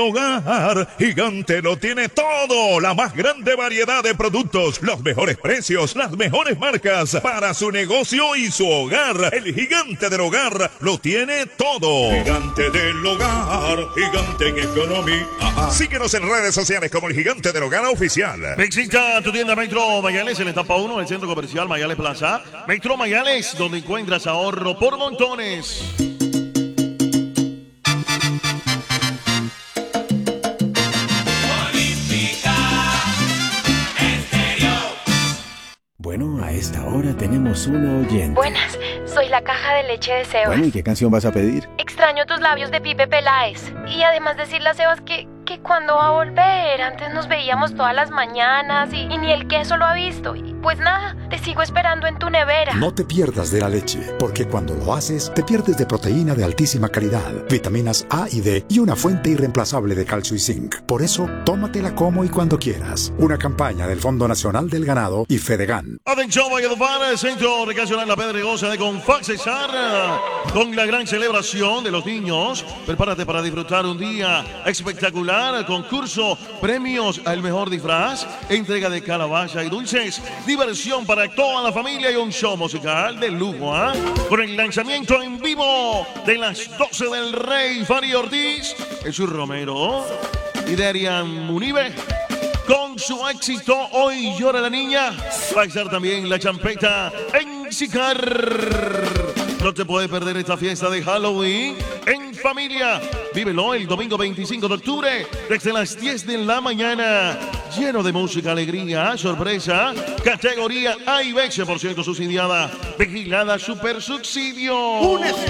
Hogar Gigante lo tiene todo, la más grande variedad de productos, los mejores precios, las mejores marcas para su negocio y su hogar. El Gigante del Hogar lo tiene todo. Gigante del Hogar, gigante en economía. Síguenos en redes sociales como el Gigante del Hogar Oficial. Visita tu tienda Metro Mayales en la etapa 1 del Centro Comercial Mayales Plaza. Metro Mayales, donde encuentras ahorro por montones. Bueno, a esta hora tenemos una oyente. Buenas, soy la caja de leche de Sebas. Bueno, ¿y qué canción vas a pedir? Extraño tus labios de Pipe Peláez. Y además decirle a Sebas que cuando va a volver. Antes nos veíamos todas las mañanas y ni el queso lo ha visto. Y pues nada, te sigo esperando en tu nevera. No te pierdas de la leche, porque cuando lo haces, te pierdes de proteína de altísima calidad, vitaminas A y D y una fuente irreemplazable de calcio y zinc. Por eso, tómatela como y cuando quieras. Una campaña del Fondo Nacional del Ganado y Fedegan. Atención, Valledupar, Centro Recreacional La Pedregosa de Confac Cesar, con la gran celebración de los niños. Prepárate para disfrutar un día espectacular, concurso, premios al mejor disfraz, entrega de calabaza y dulces, diversión para toda la familia y un show musical de lujo, con el lanzamiento en vivo de las 12 del Rey, Fari Ortiz, Jesús Romero y Darian Munive. Con su éxito Hoy Llora la Niña, va a estar también la champeta en Sicar. No te puedes perder esta fiesta de Halloween en familia. Vívelo el domingo 25 de octubre desde las 10 de la mañana. Lleno de música, alegría, sorpresa. Categoría A y B, 100% subsidiada. Vigilada Super Subsidio.